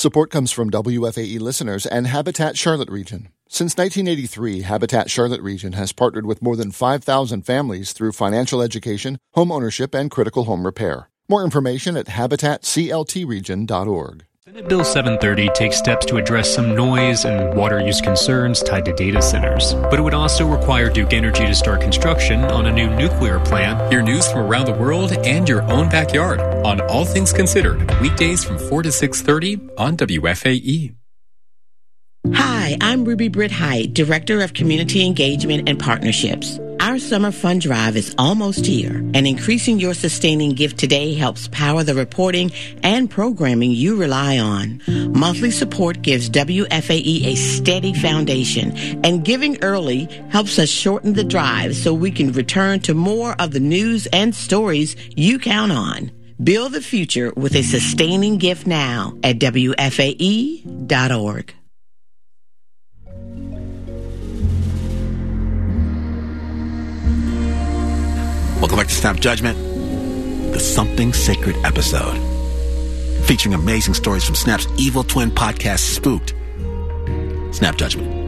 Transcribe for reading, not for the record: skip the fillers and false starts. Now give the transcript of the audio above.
Support comes from WFAE listeners and Habitat Charlotte Region. Since 1983, Habitat Charlotte Region has partnered with more than 5,000 families through financial education, home ownership, and critical home repair. More information at habitatcltregion.org. Senate Bill 730 takes steps to address some noise and water use concerns tied to data centers. But it would also require Duke Energy to start construction on a new nuclear plant. Hear news from around the world and your own backyard on All Things Considered, weekdays from 4 to 6:30 on WFAE. Hi, I'm Ruby Britt Height, Director of Community Engagement and Partnerships. Our summer fund drive is almost here, and increasing your sustaining gift today helps power the reporting and programming you rely on. Monthly support gives WFAE a steady foundation, and giving early helps us shorten the drive so we can return to more of the news and stories you count on. Build the future with a sustaining gift now at WFAE.org. Welcome back to Snap Judgment, the Something Sacred episode, featuring amazing stories from Snap's evil twin podcast, Spooked. Snap Judgment.